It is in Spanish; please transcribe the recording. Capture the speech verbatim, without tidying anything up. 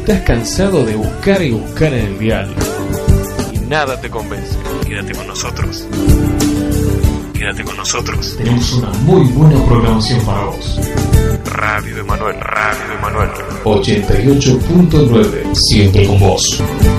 estás cansado de buscar y buscar en el dial y nada te convence, quédate con nosotros. Quédate con nosotros. Tenemos una muy buena programación para vos. Radio Emanuel, Radio Emanuel. ochenta y ocho punto nueve, siempre con vos.